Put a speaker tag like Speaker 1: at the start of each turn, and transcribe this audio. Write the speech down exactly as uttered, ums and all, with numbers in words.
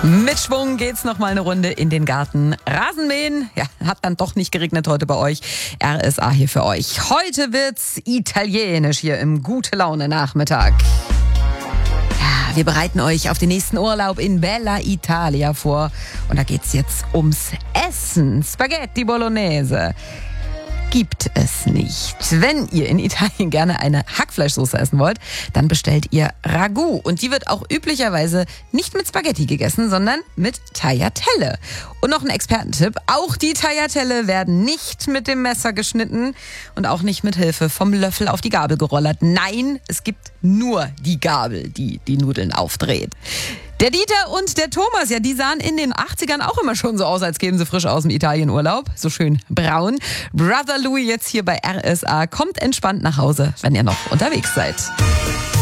Speaker 1: Mit Schwung geht's noch mal eine Runde in den Garten. Rasenmähen, ja, hat dann doch nicht geregnet heute bei euch. R S A hier für euch. Heute wird's italienisch hier im Gute-Laune-Nachmittag. Ja, wir bereiten euch auf den nächsten Urlaub in Bella Italia vor. Und da geht's jetzt ums Essen. Spaghetti Bolognese gibt es nicht. Wenn ihr in Italien gerne eine Hackfleischsoße essen wollt, dann bestellt ihr Ragu. Und die wird auch üblicherweise nicht mit Spaghetti gegessen, sondern mit Tagliatelle. Und noch ein Expertentipp, auch die Tagliatelle werden nicht mit dem Messer geschnitten und auch nicht mit Hilfe vom Löffel auf die Gabel gerollert. Nein, es gibt nur die Gabel, die die Nudeln aufdreht. Der Dieter und der Thomas, ja, die sahen in den achtzigern auch immer schon so aus, als kämen sie frisch aus dem Italienurlaub. So schön braun. Brother Louis jetzt hier bei R S A. Kommt entspannt nach Hause, wenn ihr noch unterwegs seid.